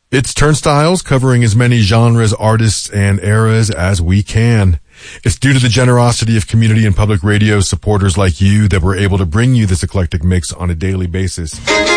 It's Turnstiles, covering as many genres, artists, and eras as we can. It's due to the generosity of community and public radio supporters like you that we're able to bring you this eclectic mix on a daily basis.